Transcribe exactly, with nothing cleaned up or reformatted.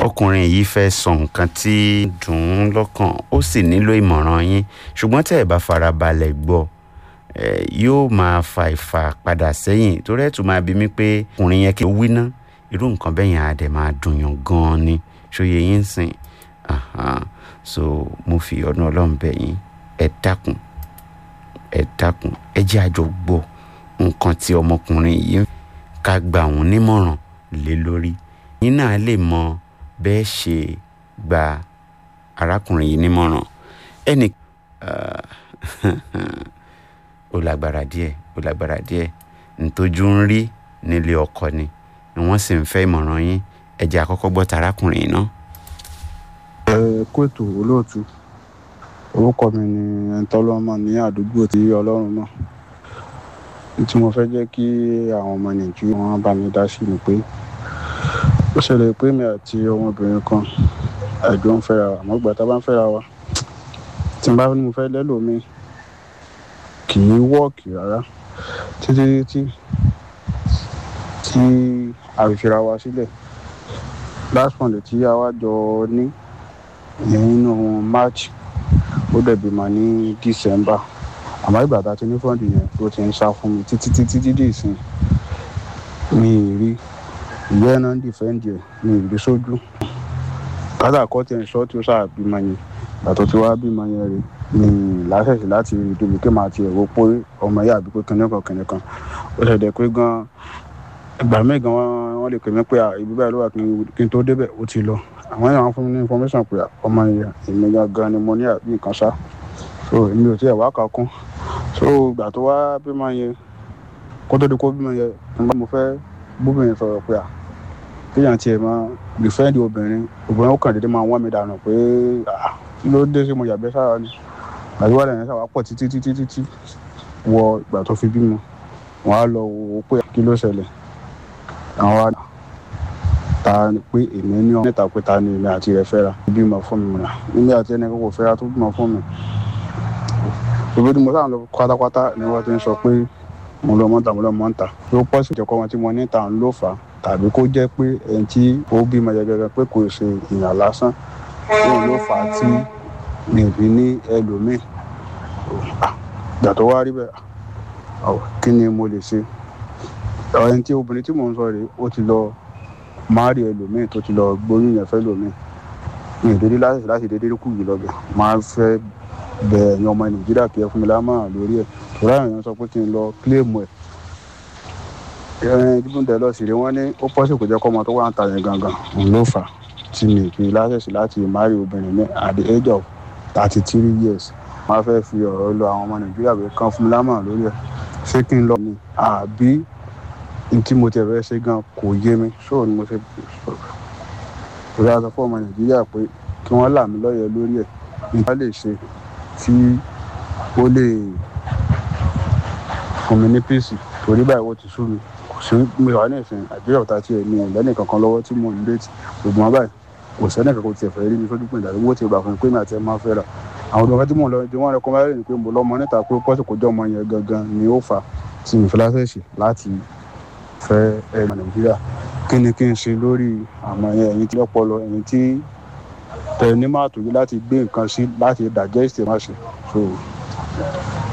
ọkùnrin yìí fẹ́ sọ nǹkan tí dùn ún lọ́kàn ó sì nílò ìmọ̀ràn yín ṣùgbọ́n tẹ́ ẹ bá farabalẹ̀ gbọ́ ẹ yóò máa fa ìfà padà sẹ́yìn torí ẹ̀ tún máa bí mi pé ọkùnrin yẹn kí n wí ná irú nǹkan bẹ́ẹ̀ yẹn á dẹ̀ máa dùn yàn gan-an ni ṣòye yín sìn so mo fi ọ̀nà ọlọ́run bẹ̀ yín ẹ dákun ẹ dákun ẹ jẹ́ àjọ gbọ́ nǹkan tí ọmọkùnrin yìí ká gba òun nímọ̀ràn lé lórí yín náà lè mọ bẹ́ẹ̀ ṣe gba arákùnrin yìí nímọ̀ràn ẹnì ó lágbára díẹ̀ ó lágbára díẹ̀ ntójú ń rí nílé ọkọ ni wọ́n sì ń fẹ́ ìmọ̀ràn yín ẹ jẹ́ àkọ́kọ́ gbọ́ tarákùnrin yìí náà. ẹ kó ètò olóòtú orúkọ mi ni ẹnitọ́lọ́mọ ní àdúgbò tí ọlọ́run mọ̀ tí mo fẹ́ jẹ́ kí àwọn ọmọ nàìjíríà wọn bá mi dá sí ni pé ó ṣẹlẹ̀ pé mi àti ọmọbìnrin kan àjọ ń fẹ́ra wa àmọ́ ìgbà tá a bá ń fẹ́ra wa tí n bá ní mo fẹ́ lẹ́lòmíì kì í wọ́ọ̀kì rárá títí títí tí a fi fira wa sílẹ̀ last month tí a wá jọ ní nínú march ó dẹ̀ bímọ ní december àmọ́ ìgbà tá a ti ní fọ́ọ̀dù yẹn ló ti ń sá fún mi títí títí títí ìsìn mi ì rí ìyá ẹ̀ náà ń dìfẹ́ǹdì ẹ̀ mi ì rí sójú kátà kọ́ tiẹ̀ ń sọ tí ó sáà bímọ yẹn ìgbà tó ti wá bímọ yẹn rí mi láṣẹ̀ṣẹ̀ láti rí débi pé màá ti ẹ̀rọ pé ọmọ yà bí pé kìnìún kan kìnìún kan ó ṣẹ̀dẹ̀ pé gan ìgbà míì gan wọ́n lè pè mí pé ibi báyìí ló wà kí n tó débẹ̀ ó ti lọ àwọn èèyàn fún mi ní information pé ọmọ yẹn èmi gangan ni mo ní àbí nǹkan ṣá so èmi ò tiẹ̀ wá kà kún so ìgbà tó wá bímọ yẹn kó tó di kó bímọ yẹn nígbà mo fẹ́ bóbìnrin sọ̀rọ̀ pé à kéèyàn tiẹ̀ máa defend obìnrin obìnrin ó kàn déédéé máa wọ́n mi dànù pé kí ló dé sí mo yàgbẹ́ sára ni àdúrà lẹ́yìn sábà pọ̀ títí títí títí wọ ìgbà tó fi bímọ wọn á lọ wò ó pé kí ló ṣẹlẹ̀ àwọn wa ta ni pé èmi ní ọ̀nà níta pé ta ni èmi àti rẹ̀ fẹ́ra bímọ fún mi múra èmi àti ẹni kò fẹ́ra tó bímọ fún mi òbí tí mo sáà lọ pátápátá ni wọ́n ti ń sọ pé mo lọ mọ́ta mo lọ mọ́ta tó pọ̀ sí ìjọkọ́ wọn tí mo ní ta ń lò fà tàbí kó jẹ́ pé ẹni tí ó bímọ gẹ́gẹ́ pé kò ṣe ìyàn lásán òun ló fà á tí níbi ní ẹlòmíì ìgbà tó wá rí bẹ́ẹ̀ kí ni mo lè ṣe ẹni tí obìnrin tí mò ń sọ rèé ó ti lọ máàrí ẹlòmíì tó ti lọ gbóyún yẹn fẹ́ lòmíì mi ò dédé láti láti dédé kù yìí lọ́bẹ̀ máa fẹ́ bẹ ẹ̀yin ọmọ nàìjíríà kí ẹ fún mi lámọ̀ràn lórí ẹ̀ tó ráyàn yẹn sọ pé kí n lọ kílèmù ẹ̀ ẹ̀rín dídúndẹ̀ lọ sí rí wọ́n ní ó pọ́sì kò jẹ́ kọ́ ọmọ tó wà ń ta yẹn gangan òun ló fà á tí mi fi láṣẹ̀ṣì láti máàrí obìnrin ní at the age of thirty three years wọ́n fẹ́ fi ọ̀rọ̀ lọ àwọn ọmọ nàìjíríà pé kán fún mi lámọ̀ràn lórí ẹ̀ ṣé kí n lọ ni àbí n tí mo tẹ̀ fẹ́ ṣe gan kò yé mi ṣóò ni mo ṣe ìrora sọ fún ọmọ nàìjíríà pé kí wọ́n là mí lọ́yẹ̀ lórí ẹ̀ nípa lè ṣe tí ó lè fún mi ní pèsè torí báyìí ó ti sú mi kò sí mi wà ní ìsìn àgbéyàwó ọ̀tá tí ẹ̀ mi ò lẹ́nì kankan lọ́wọ́ tí mo ń létí ṣùgbọ́n báyìí kò sẹ́nì kankan tiẹ̀ fẹ́ rí mi sójú pé ìdàgbé owó ti gbà fún mi pé mi àti ẹ̀ máa fẹ́ ra àwọn ọ̀dọ́ tí mo lọ tí wọ́n rẹ̀ kọ́ máa rẹ̀ ni pé mo lọ́mọ níta pé pọ́sì kò jọ ọmọ yẹn gangan ni ó fà tí mi fi láṣẹ̀ṣì láti fẹ́ ẹ̀ nàìjíríà kí ni kí n ṣe lórí àmọ́ ẹ̀yin tí lọ́pọlọ ẹ̀yin tí tẹ̀ ní máa tòjú láti gbé nǹkan sí láti digest ẹ̀ má ṣe so